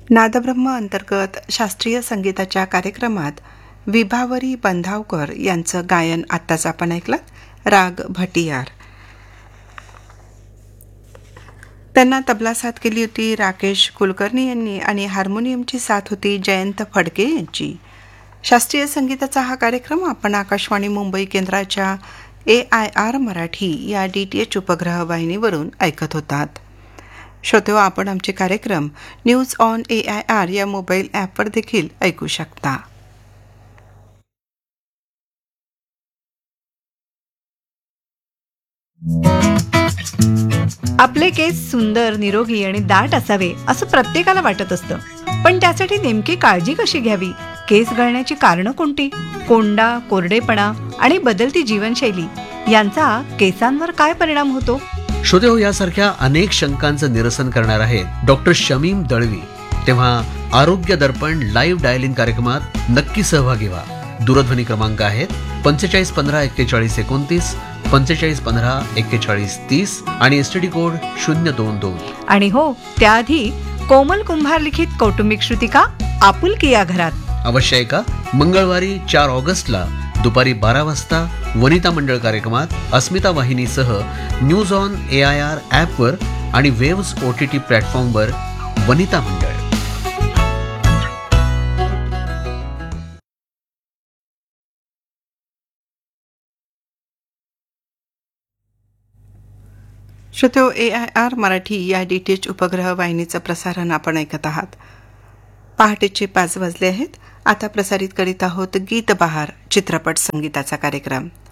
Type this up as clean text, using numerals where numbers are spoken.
नादब्रह्म अंतर्गत शास्त्रीय संगीताच्या कार्यक्रमात विभावरी बंधावकर यांचं गायन आत्ताच आपण ऐकलं. राग भटियार. त्यांना तबला साथ केली होती राकेश कुलकर्णी यांनी आणि हार्मोनियमची साथ होती जयंत फडके यांची. शास्त्रीय संगीताचा हा कार्यक्रम आपण आकाशवाणी मुंबई केंद्राच्या AIR मराठी या DTH उपग्रह वाहिनीवरून ऐकत होतात. श्रोतेहो, आपण आमचे कार्यक्रम न्यूज ऑन AIR या मोबाईल ॲपवर देखील ऐकू शकता. आपले केस सुंदर, निरोगी आणि दाट असावे असं प्रत्येकाला वाटत असतं. पण त्यासाठी नेमकी काळजी कशी घ्यावी? केस गळण्याची कारणं कोणती? कोंडा, कोरडेपणा आणि बदलती जीवनशैली यांचा केसांवर काय परिणाम होतो? श्रोतेहो, यासारख्या अनेक शंकांचं निरसन करणार आहेत डॉक्टर शमीम दळवी. तेव्हा आरोग्य दर्पण लाईव्ह डायलिंग कार्यक्रमात नक्की सहभागी व्हा. दूरध्वनी क्रमांक आहेत 45 15 41 29, 45 15 41 30 आणि STD कोड 022. आणि हो, त्याआधी कोमल कुंभार लिखित कौटुंबिक श्रुतिका आपुलकी या घरात अवश्य ऐका. मंगळवारी 4 ऑगस्टला दुपारी 12 वाजता वनिता मंडळ कार्यक्रमात अस्मिता वाहिनीसह न्यूज ऑन AIR ॲपवर आणि वेव्स OTT प्लॅटफॉर्मवर वनिता मंडळ. श्रोतेहो, AIR मराठी या DTH उपग्रह वाहिनीचं प्रसारण आपण ऐकत आहात. पहाटेचे 5 वाजले आहेत. आता प्रसारित करीत आहोत गीत बहार चित्रपट संगीताचा कार्यक्रम.